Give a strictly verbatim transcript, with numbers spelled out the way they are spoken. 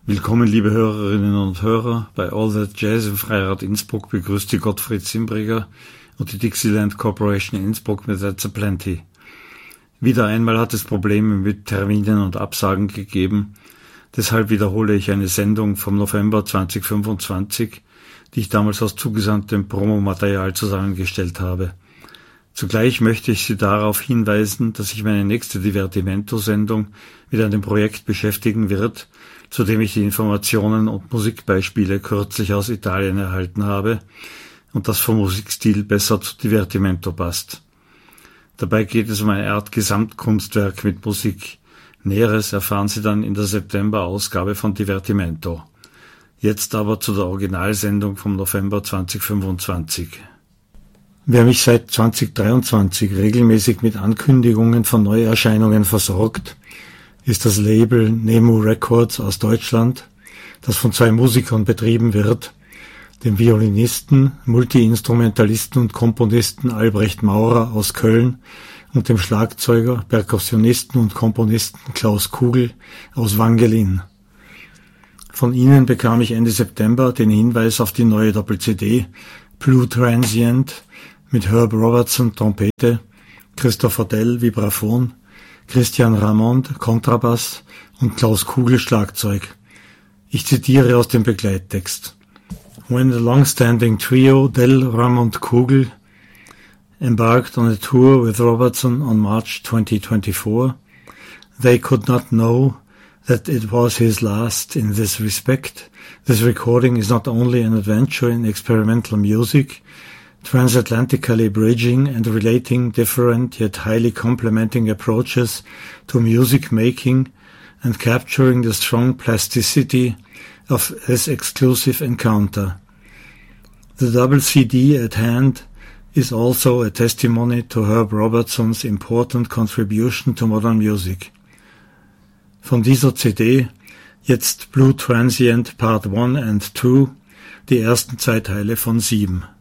Willkommen, liebe Hörerinnen und Hörer, bei All That Jazz im Freirad Innsbruck begrüßt die Gottfried Zimbriger und die Dixieland Corporation Innsbruck mit That's a Plenty. Wieder einmal hat es Probleme mit Terminen und Absagen gegeben, deshalb wiederhole ich eine Sendung vom November zweitausendfünfundzwanzig, die ich damals aus zugesandtem Promomaterial zusammengestellt habe. Zugleich möchte ich Sie darauf hinweisen, dass sich meine nächste Divertimento-Sendung mit einem Projekt beschäftigen wird, zu dem ich die Informationen und Musikbeispiele kürzlich aus Italien erhalten habe und das vom Musikstil besser zu Divertimento passt. Dabei geht es um eine Art Gesamtkunstwerk mit Musik. Näheres erfahren Sie dann in der September-Ausgabe von Divertimento. Jetzt aber zu der Originalsendung vom November zweitausendfünfundzwanzig. Wer mich seit zweitausenddreiundzwanzig regelmäßig mit Ankündigungen von Neuerscheinungen versorgt, ist das Label Nemu Records aus Deutschland, das von zwei Musikern betrieben wird, dem Violinisten, Multiinstrumentalisten und Komponisten Albrecht Maurer aus Köln und dem Schlagzeuger, Perkussionisten und Komponisten Klaus Kugel aus Wangelin. Von ihnen bekam ich Ende September den Hinweis auf die neue Doppel-C D Blue Transient mit Herb Robertson Trompete, Christopher Dell Vibraphon, Christian Ramond Kontrabass und Klaus Kugel Schlagzeug. Ich zitiere aus dem Begleittext. When the long-standing trio Dell, Ramond, Kugel embarked on a tour with Robertson on March twenty twenty-four, they could not know that it was his last in this respect. This recording is not only an adventure in experimental music, transatlantically bridging and relating different yet highly complementing approaches to music making and capturing the strong plasticity of this exclusive encounter. The double C D at hand is also a testimony to Herb Robertson's important contribution to modern music. Von dieser C D jetzt Blue Transient Part one and two, die ersten zwei Teile von sieben.